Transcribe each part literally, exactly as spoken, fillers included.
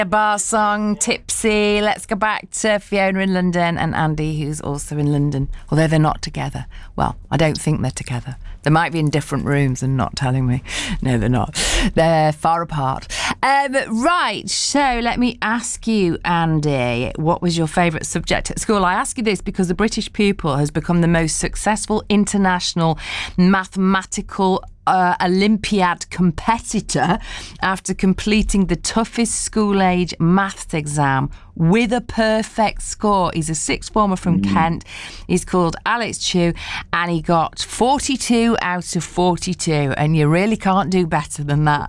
A bar song, Tipsy. Let's go back to Fiona in London and Andy, who's also in London, although they're not together. Well, I don't think they're together. They might be in different rooms and not telling me. No, they're not. They're far apart. Um, right, so let me ask you, Andy, what was your favourite subject at school? I ask you this because the British pupil has become the most successful international mathematical Uh, Olympiad competitor after completing the toughest school-age maths exam with a perfect score. He's a sixth former from mm. Kent. He's called Alex Chew, and he got forty-two out of forty-two, and you really can't do better than that.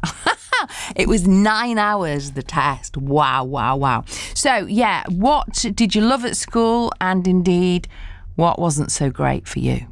It was nine hours, the test. Wow, wow, wow. So, yeah, what did you love at school, and indeed, what wasn't so great for you?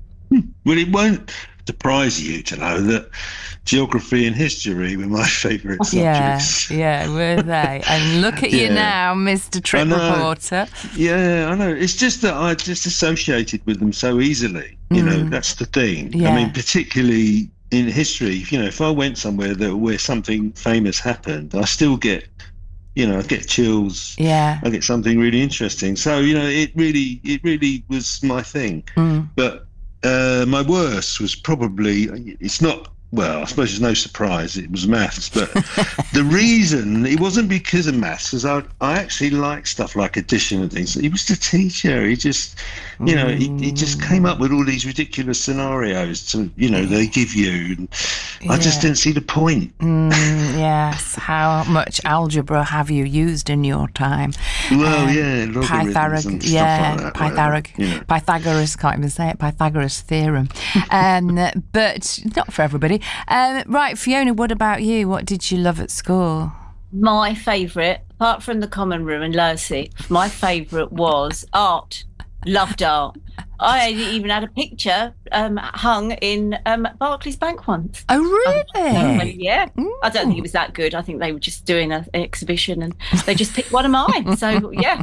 Well, it won't surprise you to know that geography and history were my favourite subjects. Yeah, yeah, were they? And look at you yeah. now, Mister Trip Reporter. Yeah, I know. It's just that I just associated with them so easily. You mm. know, that's the thing. Yeah. I mean, particularly in history, you know, if I went somewhere that where something famous happened, I still get, you know, I get chills. Yeah. I get something really interesting. So, you know, it really, it really was my thing. Mm. But Uh, my worst was probably, it's not, well, I suppose it's no surprise, it was maths, but the reason, it wasn't because of maths, because I, I actually like stuff like addition and things. He was the teacher, he just, you know, he, he just came up with all these ridiculous scenarios to, you know, they give you, and I yeah. just didn't see the point. Mm, yes, how much algebra have you used in your time? Well, um, yeah, Pythagoras, and stuff yeah, like that. Pythagoras, you know. Pythagoras, can't even say it, Pythagoras theorem. um, but not for everybody. Um, right, Fiona, what about you? What did you love at school? My favourite, apart from the common room in lower sixth, my favourite was art. Loved art. I even had a picture um, hung in um, Barclays Bank once. Oh, really? Um, yeah. Ooh. I don't think it was that good. I think they were just doing a, an exhibition and they just picked one of mine. So, yeah.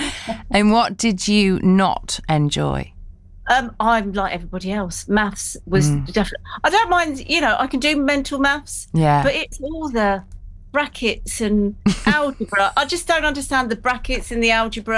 And what did you not enjoy? Um, I'm like everybody else. Maths was mm. definitely... I don't mind, you know, I can do mental maths. Yeah. But it's all the brackets and algebra. I just don't understand the brackets in the algebra.